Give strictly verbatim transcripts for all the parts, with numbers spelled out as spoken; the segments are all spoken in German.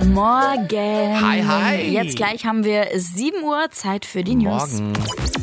Morgen. Hi, hi. Jetzt gleich haben wir sieben Uhr, Zeit für die News. Morgen.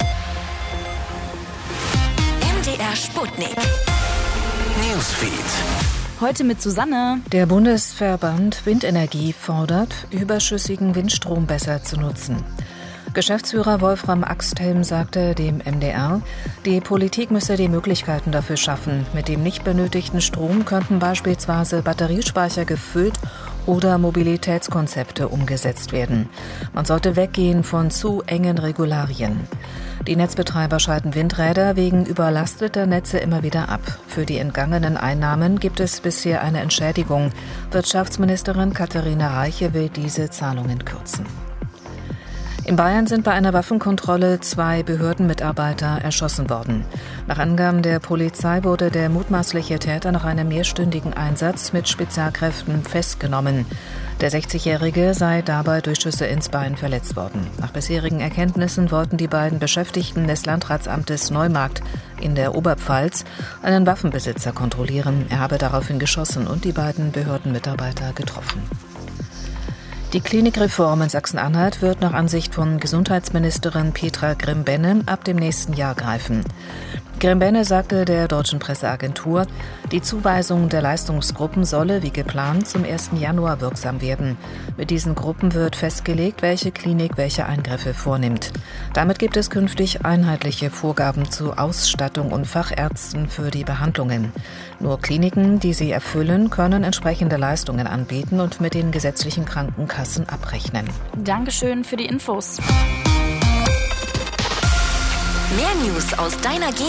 M D R Sputnik. Newsfeed. Heute mit Susanne. Der Bundesverband Windenergie fordert, überschüssigen Windstrom besser zu nutzen. Geschäftsführer Wolfram Axthelm sagte dem M D R, die Politik müsse die Möglichkeiten dafür schaffen. Mit dem nicht benötigten Strom könnten beispielsweise Batteriespeicher gefüllt oder Mobilitätskonzepte umgesetzt werden. Man sollte weggehen von zu engen Regularien. Die Netzbetreiber schalten Windräder wegen überlasteter Netze immer wieder ab. Für die entgangenen Einnahmen gibt es bisher eine Entschädigung. Wirtschaftsministerin Katharina Reiche will diese Zahlungen kürzen. In Bayern sind bei einer Waffenkontrolle zwei Behördenmitarbeiter erschossen worden. Nach Angaben der Polizei wurde der mutmaßliche Täter nach einem mehrstündigen Einsatz mit Spezialkräften festgenommen. Der sechzigjährige sei dabei durch Schüsse ins Bein verletzt worden. Nach bisherigen Erkenntnissen wollten die beiden Beschäftigten des Landratsamtes Neumarkt in der Oberpfalz einen Waffenbesitzer kontrollieren. Er habe daraufhin geschossen und die beiden Behördenmitarbeiter getroffen. Die Klinikreform in Sachsen-Anhalt wird nach Ansicht von Gesundheitsministerin Petra Grimm-Benne ab dem nächsten Jahr greifen. Grimm-Benne sagte der deutschen Presseagentur, die Zuweisung der Leistungsgruppen solle, wie geplant, zum ersten Januar wirksam werden. Mit diesen Gruppen wird festgelegt, welche Klinik welche Eingriffe vornimmt. Damit gibt es künftig einheitliche Vorgaben zu Ausstattung und Fachärzten für die Behandlungen. Nur Kliniken, die sie erfüllen, können entsprechende Leistungen anbieten und mit den gesetzlichen Krankenkassen abrechnen. Dankeschön für die Infos. Mehr News aus deiner Gegend